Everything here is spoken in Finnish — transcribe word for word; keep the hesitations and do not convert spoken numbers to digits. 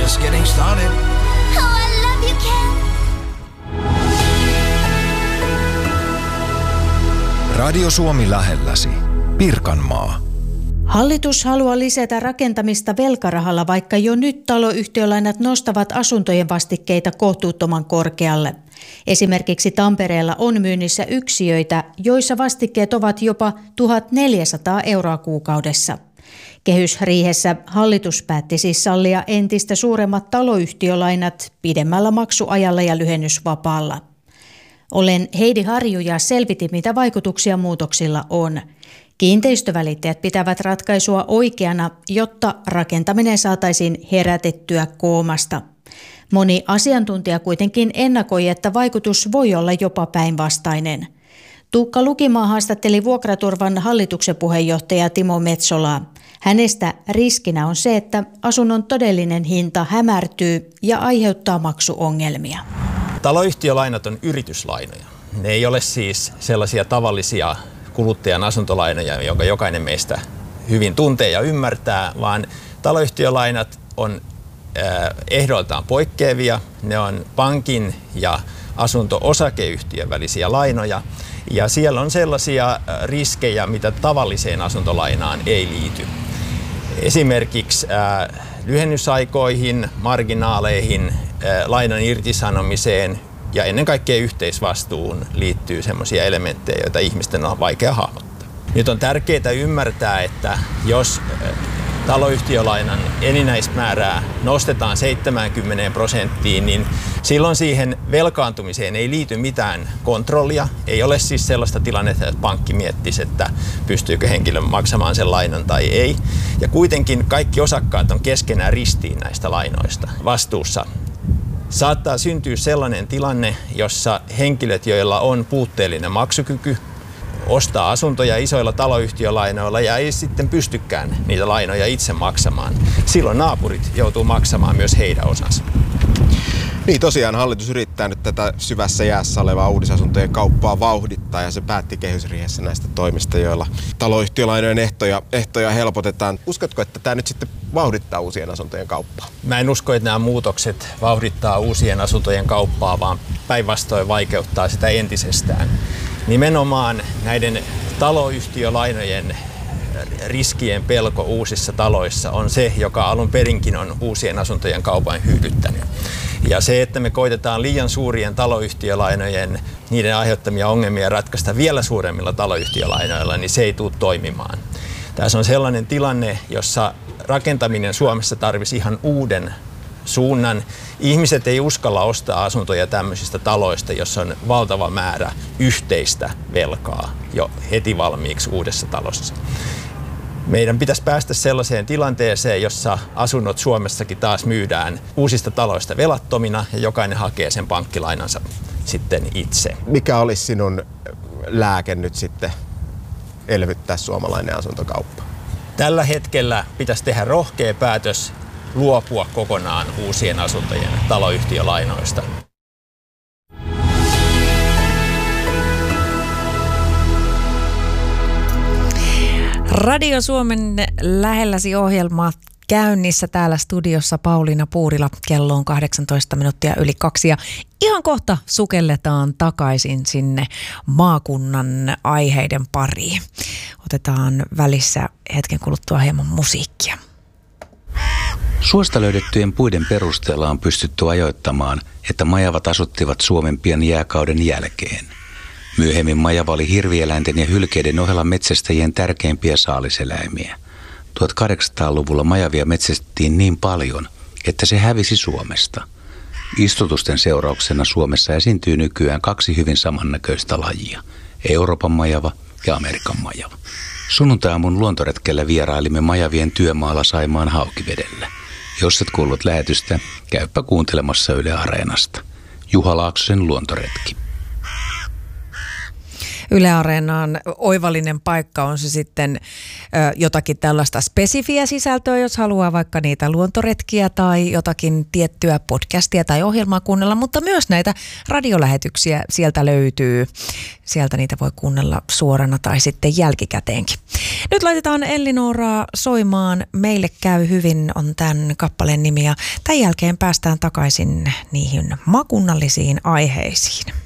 just getting started. Oh, I love you, Ken. Radio Suomi lähelläsi. Pirkanmaa. Hallitus haluaa lisätä rakentamista velkarahalla, vaikka jo nyt taloyhtiölainat nostavat asuntojen vastikkeita kohtuuttoman korkealle. Esimerkiksi Tampereella on myynnissä yksiöitä, joissa vastikkeet ovat jopa tuhatneljäsataa euroa kuukaudessa. Kehysriihessä hallitus päätti siis sallia entistä suuremmat taloyhtiölainat pidemmällä maksuajalla ja lyhennysvapaalla. Olen Heidi Harju ja selvitin, mitä vaikutuksia muutoksilla on. Kiinteistövälittäjät pitävät ratkaisua oikeana, jotta rakentaminen saataisiin herätettyä koomasta. Moni asiantuntija kuitenkin ennakoi, että vaikutus voi olla jopa päinvastainen. Tuukka Lukimaa haastatteli Vuokraturvan hallituksen puheenjohtaja Timo Metsolaa. Hänestä riskinä on se, että asunnon todellinen hinta hämärtyy ja aiheuttaa maksuongelmia. Taloyhtiölainat on yrityslainoja. Ne ei ole siis sellaisia tavallisia kuluttajan asuntolainoja, jonka jokainen meistä hyvin tuntee ja ymmärtää, vaan taloyhtiölainat on ehdoiltaan poikkeavia. Ne on pankin ja asunto-osakeyhtiön välisiä lainoja. Ja siellä on sellaisia riskejä, mitä tavalliseen asuntolainaan ei liity. Esimerkiksi äh, lyhennysaikoihin, marginaaleihin, äh, lainan irtisanomiseen ja ennen kaikkea yhteisvastuun liittyy sellaisia elementtejä, joita ihmisten on vaikea hahmottaa. Nyt on tärkeää ymmärtää, että jos äh, taloyhtiölainan enimmäismäärää nostetaan seitsemänkymmentä prosenttiin, niin silloin siihen velkaantumiseen ei liity mitään kontrollia. Ei ole siis sellaista tilannetta, että pankki miettisi, että pystyykö henkilö maksamaan sen lainan tai ei. Ja kuitenkin kaikki osakkaat on keskenään ristiin näistä lainoista vastuussa. Saattaa syntyä sellainen tilanne, jossa henkilöt, joilla on puutteellinen maksukyky, ostaa asuntoja isoilla taloyhtiölainoilla ja ei sitten pystykään niitä lainoja itse maksamaan. Silloin naapurit joutuu maksamaan myös heidän osansa. Niin tosiaan hallitus yrittää nyt tätä syvässä jäässä olevaa uudisasuntojen kauppaa vauhdittaa ja se päätti kehysriihessä näistä toimista, joilla taloyhtiölainojen ehtoja, ehtoja helpotetaan. Uskotko, että tämä nyt sitten vauhdittaa uusien asuntojen kauppaa? Mä en usko, että nämä muutokset vauhdittaa uusien asuntojen kauppaa, vaan päinvastoin vaikeuttaa sitä entisestään. Nimenomaan näiden taloyhtiölainojen riskien pelko uusissa taloissa on se, joka alun perinkin on uusien asuntojen kaupan hyydyttänyt. Ja se, että me koitetaan liian suurien taloyhtiölainojen, niiden aiheuttamia ongelmia ratkaista vielä suuremmilla taloyhtiölainoilla, niin se ei tule toimimaan. Tässä on sellainen tilanne, jossa rakentaminen Suomessa tarvisi ihan uuden suunnan. Ihmiset ei uskalla ostaa asuntoja tämmöisistä taloista, jossa on valtava määrä yhteistä velkaa jo heti valmiiksi uudessa talossa. Meidän pitäisi päästä sellaiseen tilanteeseen, jossa asunnot Suomessakin taas myydään uusista taloista velattomina ja jokainen hakee sen pankkilainansa sitten itse. Mikä olisi sinun lääke nyt sitten elvyttää suomalainen asuntokauppa? Tällä hetkellä pitäisi tehdä rohkea päätös luopua kokonaan uusien asuntojen taloyhtiölainoista. Radio Suomen lähelläsi ohjelma käynnissä täällä studiossa Pauliina Puurila. Kello on kahdeksantoista minuuttia yli kaksi ja ihan kohta sukelletaan takaisin sinne maakunnan aiheiden pariin. Otetaan välissä hetken kuluttua hieman musiikkia. Suosta löydettyjen puiden perusteella on pystytty ajoittamaan, että majavat asuttivat Suomen pian jääkauden jälkeen. Myöhemmin majava oli hirvieläinten ja hylkeiden ohella metsästäjien tärkeimpiä saaliseläimiä. tuhatkahdeksansataaluvulla majavia metsästettiin niin paljon, että se hävisi Suomesta. Istutusten seurauksena Suomessa esiintyy nykyään kaksi hyvin samannäköistä lajia, Euroopan majava ja Amerikan majava. Sunnuntai-aamun luontoretkellä vierailimme majavien työmaalla Saimaan Haukivedellä. Jos et kuullut lähetystä, käypä kuuntelemassa Yle Areenasta. Juha Laaksosen luontoretki. Yle Areenaan oivallinen paikka, on se sitten ö, jotakin tällaista spesifiä sisältöä, jos haluaa vaikka niitä luontoretkiä tai jotakin tiettyä podcastia tai ohjelmaa kuunnella, mutta myös näitä radiolähetyksiä sieltä löytyy. Sieltä niitä voi kuunnella suorana tai sitten jälkikäteenkin. Nyt laitetaan Elli-Nooraa soimaan. Meille käy hyvin on tämän kappaleen nimi ja tämän jälkeen päästään takaisin niihin maakunnallisiin aiheisiin.